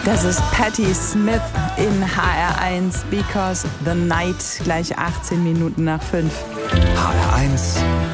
Das ist Patti Smith in HR1 Because the Night, gleich 18 Minuten nach 5. HR1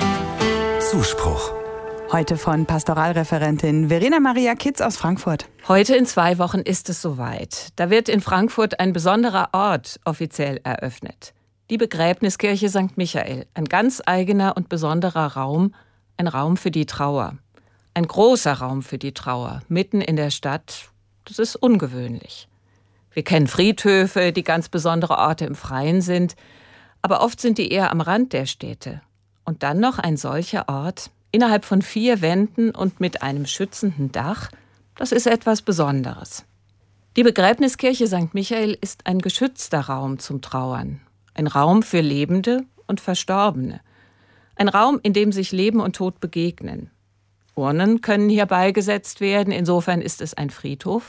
Zuspruch. Heute von Pastoralreferentin Verena Maria Kitz aus Frankfurt. Heute in 2 Wochen ist es soweit. Da wird in Frankfurt ein besonderer Ort offiziell eröffnet. Die Begräbniskirche St. Michael. Ein ganz eigener und besonderer Raum. Ein Raum für die Trauer. Ein großer Raum für die Trauer. Mitten in der Stadt. Das ist ungewöhnlich. Wir kennen Friedhöfe, die ganz besondere Orte im Freien sind. Aber oft sind die eher am Rand der Städte. Und dann noch ein solcher Ort, innerhalb von 4 Wänden und mit einem schützenden Dach, das ist etwas Besonderes. Die Begräbniskirche St. Michael ist ein geschützter Raum zum Trauern. Ein Raum für Lebende und Verstorbene. Ein Raum, in dem sich Leben und Tod begegnen. Urnen können hier beigesetzt werden, insofern ist es ein Friedhof.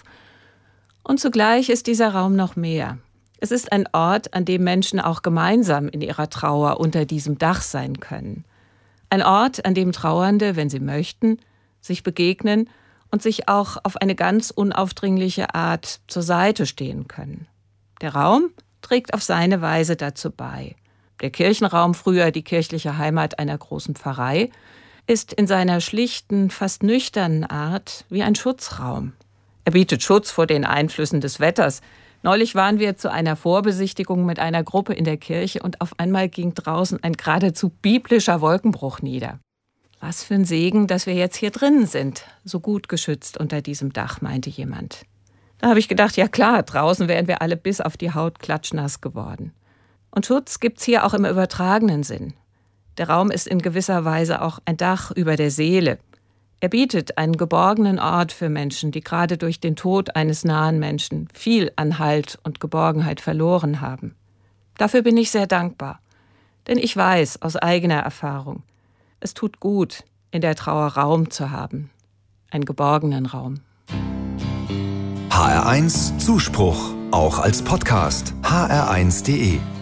Und zugleich ist dieser Raum noch mehr. Es ist ein Ort, an dem Menschen auch gemeinsam in ihrer Trauer unter diesem Dach sein können. Ein Ort, an dem Trauernde, wenn sie möchten, sich begegnen und sich auch auf eine ganz unaufdringliche Art zur Seite stehen können. Der Raum trägt auf seine Weise dazu bei. Der Kirchenraum, früher die kirchliche Heimat einer großen Pfarrei, ist in seiner schlichten, fast nüchternen Art wie ein Schutzraum. Er bietet Schutz vor den Einflüssen des Wetters. Neulich waren wir zu einer Vorbesichtigung mit einer Gruppe in der Kirche und auf einmal ging draußen ein geradezu biblischer Wolkenbruch nieder. Was für ein Segen, dass wir jetzt hier drinnen sind, so gut geschützt unter diesem Dach, meinte jemand. Da habe ich gedacht, ja klar, draußen wären wir alle bis auf die Haut klatschnass geworden. Und Schutz gibt's hier auch im übertragenen Sinn. Der Raum ist in gewisser Weise auch ein Dach über der Seele. Er bietet einen geborgenen Ort für Menschen, die gerade durch den Tod eines nahen Menschen viel an Halt und Geborgenheit verloren haben. Dafür bin ich sehr dankbar. Denn ich weiß aus eigener Erfahrung, es tut gut, in der Trauer Raum zu haben. Einen geborgenen Raum. HR1 Zuspruch, auch als Podcast. hr1.de